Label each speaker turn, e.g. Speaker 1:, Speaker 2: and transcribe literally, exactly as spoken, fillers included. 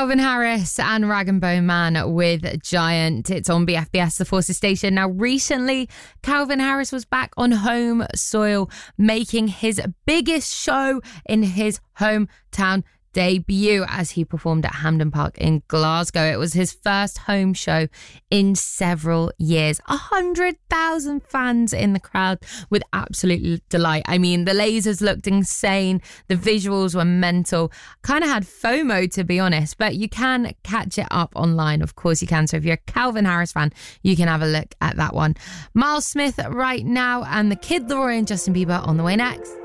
Speaker 1: Calvin Harris and Rag and Bone Man with Giant. It's on B F B S, the Forces station. Now, recently, Calvin Harris was back on home soil, making his biggest show in his hometown debut as he performed at Hampden Park in Glasgow. It was his first home show in several years. A hundred thousand fans in the crowd with absolute delight. I mean, the lasers looked insane. The visuals were mental. Kind of had FOMO, to be honest, but you can catch it up online. Of course you can. So if you're a Calvin Harris fan, you can have a look at that one. Miles Smith right now, and the Kid Laroi and Justin Bieber on the way next.